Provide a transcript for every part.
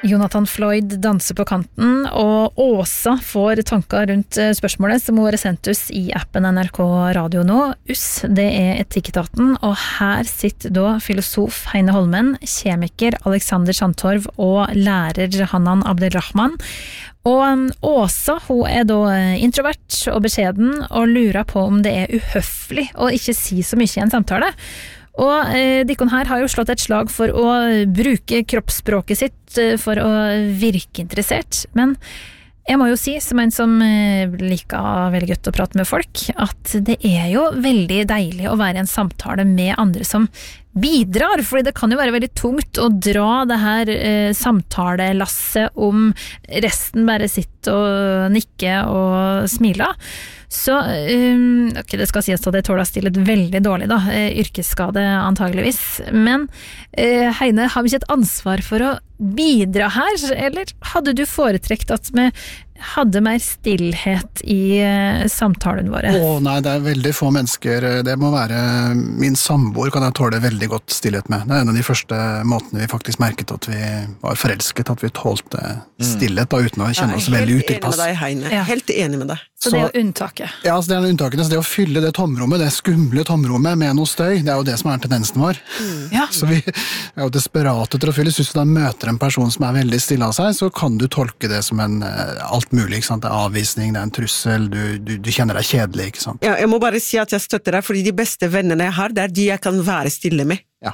Jonathan Floyd danser på kanten, og Åsa får tanker rundt spørsmålet som har sendt oss i appen NRK Radio nå. Det Etikketaten, og her sitter da filosof Heine Holmen, kjemiker Alexander Sandtorv og lærer Hanan Abdelrahman. Og Åsa, hun da introvert og beskjeden, og lurer på om det uhøflig å ikke si så mye i en samtale. Og Dikon her har jo slått et slag for å bruke kroppsspråket sitt for å virke interessert, men jeg må jo si, som en som liker veldig godt å prate med folk, at det jo veldig deilig å være i en samtale med andre som bidrar, fordi det kan jo være veldig tungt å dra det her samtalelasset om resten bare sitter og nikker og smiler. Så, ok, det skal sies at det tåler stillet veldig dårlig da, yrkesskade antageligvis, men Heine, har vi ikke et ansvar for å bidra her, eller hadde du foretrekt at vi hadde mer stillhet i samtalen våre? Nei, det veldig få mennesker, det må være min samboer kan jeg tåle veldig godt stillhet med. Det en av de første måtene vi faktisk merket at vi var forelsket, at vi tålte stillhet da, uten å kjenne oss veldig utilpass. Jeg helt enig med deg, Heine. Helt enig med deg. Så det jo unntaket? Ja, altså det jo unntakene. Så det å fylle det tomrommet, det skumle tomrommet med noe støy, det jo det som tendensen vår. Ja. Så vi jo desperate til å fylle. Så hvis du da møter en person som veldig stille av seg, så kan du tolke det som en alt mulig, ikke sant? Det avvisning, det en trussel, du kjenner deg kjedelig, ikke sant? Ja, jeg må bare si at jeg støtter deg, fordi de beste vennene jeg har, det de jeg kan være stille med. Ja.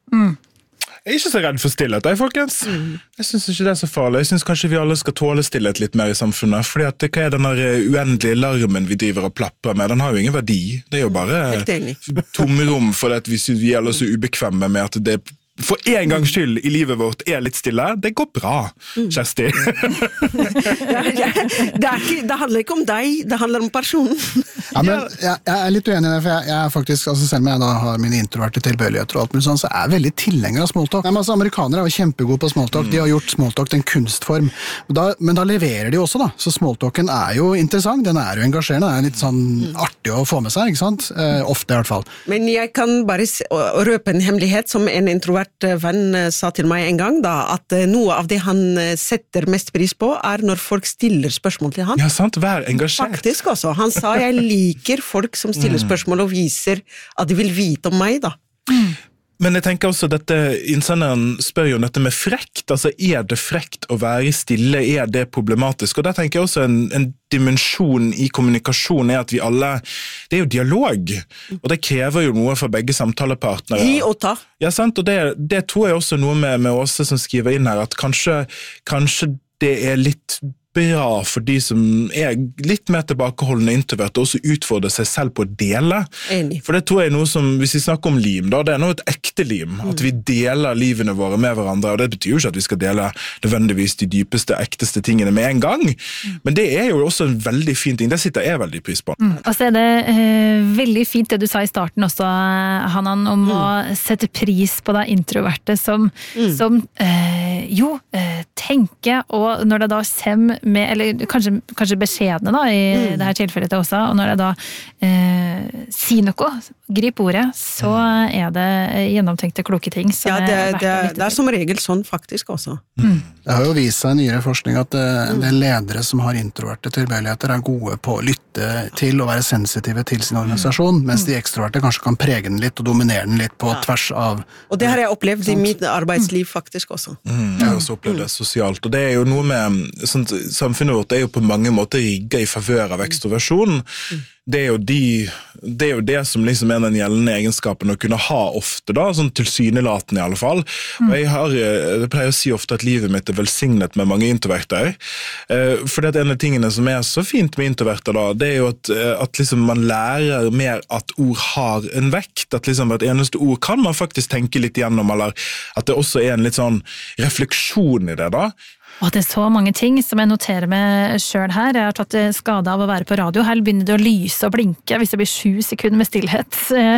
Jeg ikke så redd for stillhet, folkens. Jeg synes ikke det så farlig. Jeg synes kanskje vi alle skal tåle stillhet litt mer i samfunnet, fordi at hva den uendelige larmen vi driver og plapper med, den har jo ingen verdi. Det jo bare tomrom for at vi er alle så ubekvemme med at det for en gangs skyld i livet vårt litt stille. Det går bra, Kjersti. Det handler ikke om deg, det handler om personen. Ja, men jeg litt uenig i det, for jeg faktisk, altså selv om jeg da har mine introverte tilbøyeligheter og alt mulig sånn, så jeg veldig tilhenger av smalltalk. Altså, amerikanere jo kjempegode på smalltalk, de har gjort smalltalk til en kunstform, men da leverer de også da, så smalltalken jo interessant, den jo engasjerende, den litt sånn artig å få med seg, ikke sant? Ofte i hvert fall. Men jeg kan bare røpe en hemmelighet som en introvert venn sa til meg en gang da, at noe av det han setter mest pris på når folk stiller spørsmål til han. Ja, sant, vær engasjert. Faktisk også. Han sa, jeg liker folk som stiller spørsmål og viser at de vil vite om meg da. Men jeg tenker også at innsenderen spør jo om dette med frekt, altså det frekt å være stille, det problematisk? Og der tenker jeg også en dimensjon i kommunikasjon at vi alle, det jo dialog, og det krever jo noe fra begge samtalepartnere. Gi og ta. Ja, sant, og det tror jeg også noe med Åse som skriver inn her, at kanskje det litt bra for de som litt mer tilbakeholdende introvert og også utfordrer seg selv på å dele. Enig. For det tror jeg noe som, hvis vi snakker om lim, da, det noe et ekte lim, at vi deler livene våre med hverandre, og det betyr jo ikke at vi skal dele nødvendigvis de dypeste, ekteste tingene med en gang, men det jo også en veldig fin ting, det sitter jeg veldig pris på. Og så det veldig fint det du sa i starten også, Hanan, om å sette pris på det introverte som tenker, og når det da kommer med, eller kanskje beskjedene da, i det her tilfellet også, og når jeg da sier noe, grip ordet, så det gjennomtenkte kloke ting som det som regel sånn faktisk også. Det har jo vist seg i nyere forskning at det ledere som har introverte tilbøyeligheter gode på å lytte til og være sensitive til sin organisasjon, mens de ekstroverte kanskje kan prege den litt og dominere den litt på tvers av... Og det har jeg opplevd i mitt arbeidsliv faktisk også. Jeg har også opplevd det sosialt, og det jo noe med samfunnet vårt jo på mange måter rigget i favør av ekstroversjon. Det jo det som liksom den gjeldende egenskapen å kunne ha ofte da, sånn tilsynelatende i alle fall. Og jeg pleier å si ofte at livet mitt velsignet med mange introverter. For det en av tingene som så fint med introverter da, det jo at liksom man lærer mer at ord har en vekt, at liksom et eneste ord kan man faktisk tenke litt gjennom, eller at det også en litt sånn refleksjon i det da. Og det så mange ting som jeg noterer meg selv her. Jeg har tatt skade av å være på radio. Her begynner det å lyse og blinke hvis det blir 7 sekunder med stillhet.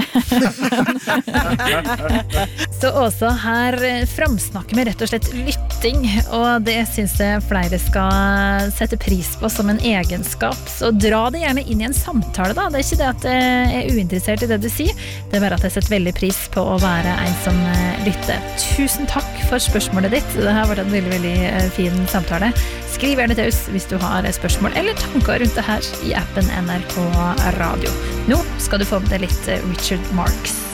Så også her framsnakker vi rett og slett lytting, og det synes jeg flere skal sette pris på som en egenskap. Så dra det gjerne inn i en samtale da. Det ikke det at jeg er uinteressert i det du sier, det bare at jeg setter veldig pris på å være en som lytter. Tusen takk for spørsmålet ditt. Det har vært en veldig, veldig fin samtale. Skriv gjerne til oss hvis du har spørsmål eller tanker rundt det her i appen NRK Radio. Nå skal du få med deg litt Richard Marx.